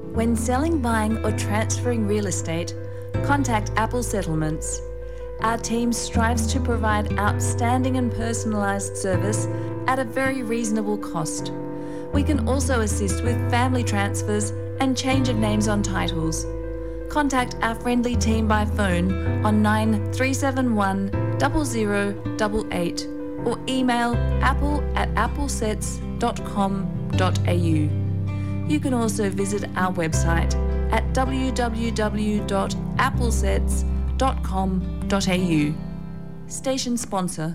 When selling, buying or transferring real estate, contact Apple Settlements. Our team strives to provide outstanding and personalised service at a very reasonable cost. We can also assist with family transfers and change of names on titles. Contact our friendly team by phone on 9371 0088 or email apple@applesets.com.au. You can also visit our website at www.applesets.com.au. Station sponsor.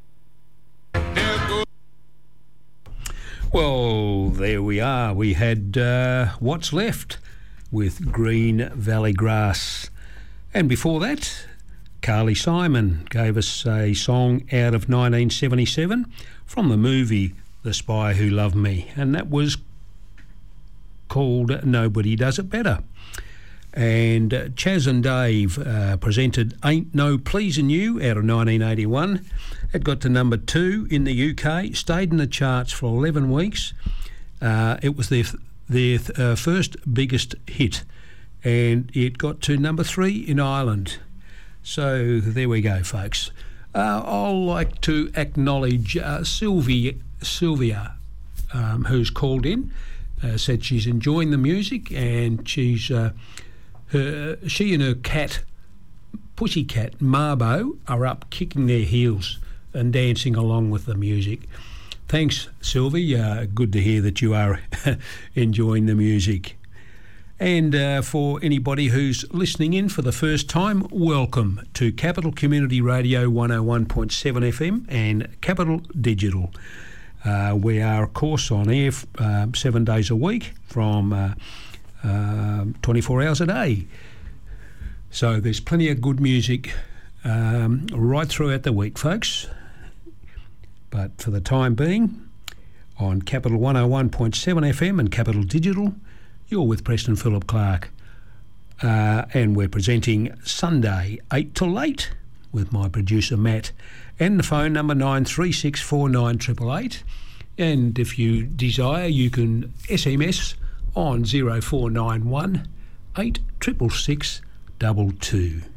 Well, there we are. We had What's Left with Green Valley Grass. And before that, Carly Simon gave us a song out of 1977 from the movie The Spy Who Loved Me, and that was called Nobody Does It Better. And Chaz and Dave presented Ain't No Pleasing You out of 1981. It got to number 2 in the UK, stayed in the charts for 11 weeks. It was their first biggest hit, and it got to number 3 in Ireland. So there we go, folks. I'd like to acknowledge Sylvia, who's called in, said she's enjoying the music, and she and her cat, Pussycat Marbo, are up kicking their heels and dancing along with the music. Thanks, Sylvie. Good to hear that you are enjoying the music. And for anybody who's listening in for the first time, welcome to Capital Community Radio 101.7 FM and Capital Digital. We are, of course, on air 7 days a week from 24 hours a day. So there's plenty of good music right throughout the week, folks. But for the time being, on Capital 101.7 FM and Capital Digital, you're with Preston Phillip Clark. And we're presenting Sunday 8 till 8 with my producer Matt, and the phone number 93649888. And if you desire, you can SMS on 0491 866 22.